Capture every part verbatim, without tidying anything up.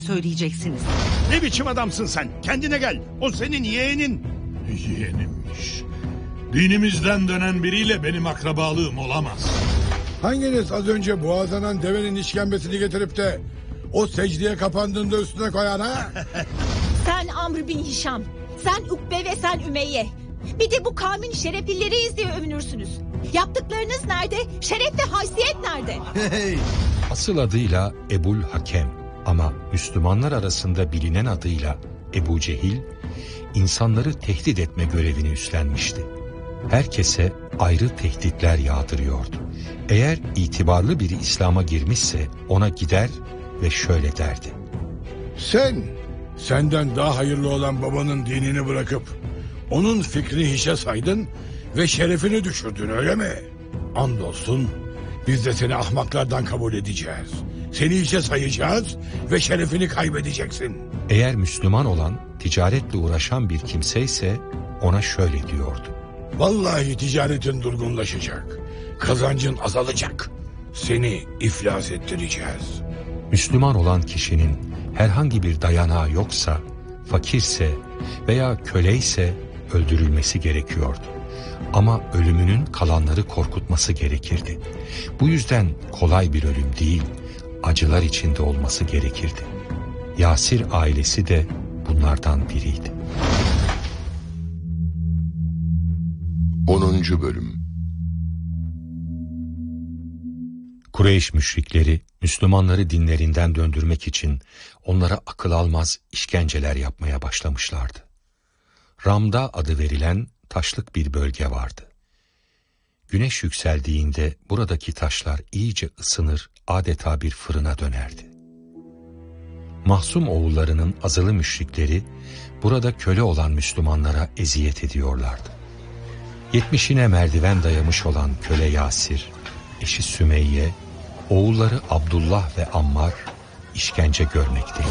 söyleyeceksiniz. Ne biçim adamsın sen? Kendine gel. O senin yeğenin. Yeğenimmiş. Dinimizden dönen biriyle benim akrabalığım olamaz. Hanginiz az önce boğazlanan devenin işkembesini getirip de o secdeye kapandığında üstüne koyan ha? Sen Amr bin Hişam, sen Ukbe ve sen Ümeyye. Bir de bu kavmin şereflileriyiz diye övünürsünüz. Yaptıklarınız nerede? Şeref ve haysiyet nerede? Hey. Asıl adıyla Ebul Hakem ama Müslümanlar arasında bilinen adıyla Ebu Cehil, insanları tehdit etme görevini üstlenmişti. Herkese ayrı tehditler yağdırıyordu. Eğer itibarlı biri İslam'a girmişse ona gider ve şöyle derdi: Sen, senden daha hayırlı olan babanın dinini bırakıp onun fikrini hiçe saydın ve şerefini düşürdün, öyle mi? Andolsun biz de seni ahmaklardan kabul edeceğiz. Seni hiçe sayacağız ve şerefini kaybedeceksin. Eğer Müslüman olan, ticaretle uğraşan bir kimseyse ona şöyle diyordu: Vallahi ticaretin durgunlaşacak. Kazancın azalacak. Seni iflas ettireceğiz. Müslüman olan kişinin herhangi bir dayanağı yoksa, fakirse veya köleyse öldürülmesi gerekiyordu. Ama ölümünün kalanları korkutması gerekirdi. Bu yüzden kolay bir ölüm değil, acılar içinde olması gerekirdi. Yasir ailesi de bunlardan biriydi. onuncu Bölüm. Kureyş müşrikleri Müslümanları dinlerinden döndürmek için onlara akıl almaz işkenceler yapmaya başlamışlardı. Ramda adı verilen taşlık bir bölge vardı. Güneş yükseldiğinde buradaki taşlar iyice ısınır, adeta bir fırına dönerdi. Mahsum oğullarının azılı müşrikleri burada köle olan Müslümanlara eziyet ediyorlardı. Yetmişine merdiven dayamış olan köle Yasir, eşi Sümeyye, oğulları Abdullah ve Ammar işkence görmekteydi.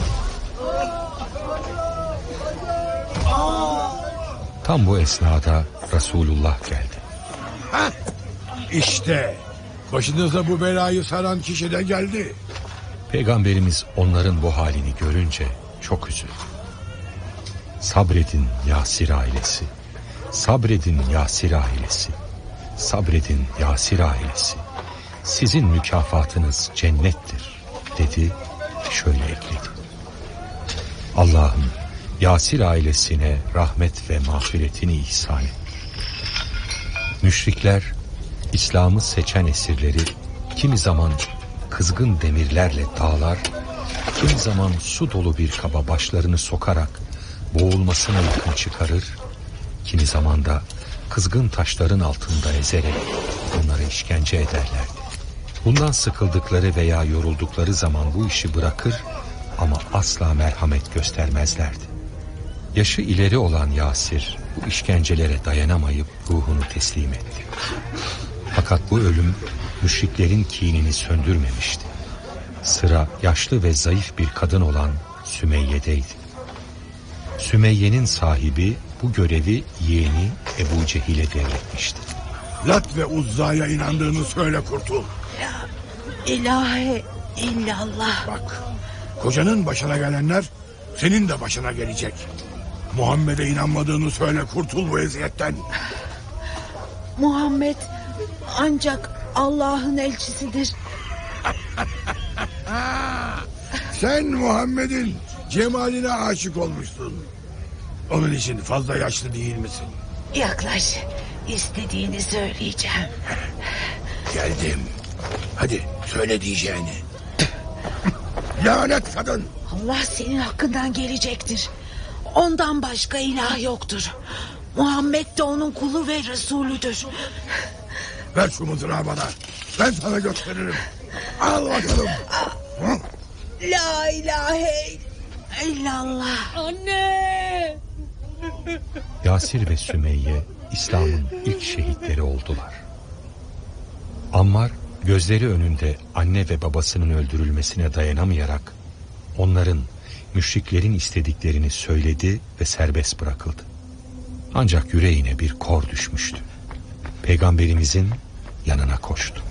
Tam bu esnada Resulullah geldi. Hah, işte başınıza bu belayı saran kişi de geldi. Peygamberimiz onların bu halini görünce çok üzüldü. Sabredin Yasir ailesi, sabredin Yasir ailesi, sabredin Yasir ailesi. Sizin mükafatınız cennettir dedi ve şöyle ekledi: Allah'ım Yasir ailesine rahmet ve mağfiretini ihsan et. Müşrikler İslam'ı seçen esirleri kimi zaman kızgın demirlerle dağlar, kimi zaman su dolu bir kaba başlarını sokarak boğulmasına yakın çıkarır, kimi zaman da kızgın taşların altında ezerek onları işkence ederlerdi. Bundan sıkıldıkları veya yoruldukları zaman bu işi bırakır ama asla merhamet göstermezlerdi. Yaşı ileri olan Yasir bu işkencelere dayanamayıp ruhunu teslim etti. Fakat bu ölüm müşriklerin kinini söndürmemişti. Sıra yaşlı ve zayıf bir kadın olan Sümeyye'deydi. Sümeyye'nin sahibi bu görevi yeğeni Ebu Cehil'e devretmişti. Lat ve Uzza'ya inandığını söyle kurtul. La ilahe illallah. Bak, kocanın başına gelenler senin de başına gelecek. Muhammed'e inanmadığını söyle, kurtul bu eziyetten. Muhammed ancak Allah'ın elçisidir. Sen Muhammed'in cemaline aşık olmuşsun. Onun için fazla yaşlı değil misin? Yaklaş, istediğini söyleyeceğim. Geldim. Hadi söyle diyeceğini. Lanet kadın. Allah senin hakkından gelecektir. Ondan başka ilah yoktur. Muhammed de onun kulu ve Resulüdür. Ver şu mızrağı bana. Ben sana gösteririm. Al bakalım. La ilahe illallah. Anne! Yasir ve Sümeyye İslam'ın ilk şehitleri oldular. Ammar gözleri önünde anne ve babasının öldürülmesine dayanamayarak onların, müşriklerin istediklerini söyledi ve serbest bırakıldı. Ancak yüreğine bir kor düşmüştü. Peygamberimizin yanına koştu.